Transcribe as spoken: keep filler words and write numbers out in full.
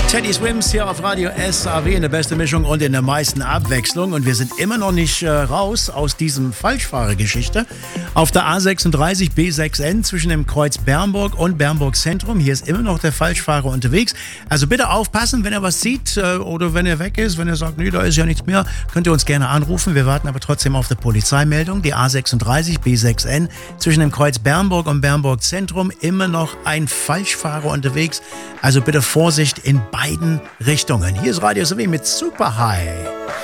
Teddy Swims hier auf Radio S A W in der besten Mischung und in der meisten Abwechslung. Und wir sind immer noch nicht äh, raus aus diesem Falschfahrergeschichte. Auf der A sechsunddreißig B sechs N zwischen dem Kreuz Bernburg und Bernburg Zentrum. Hier ist immer noch der Falschfahrer unterwegs. Also bitte aufpassen, wenn er was sieht äh, oder wenn er weg ist. Wenn er sagt, nee, da ist ja nichts mehr, könnt ihr uns gerne anrufen. Wir warten aber trotzdem auf die Polizeimeldung. Die A sechsunddreißig B sechs N zwischen dem Kreuz Bernburg und Bernburg Zentrum. Immer noch ein Falschfahrer unterwegs. Also bitte Vorsicht in beiden Richtungen. Hier ist Radio S A W mit Super High.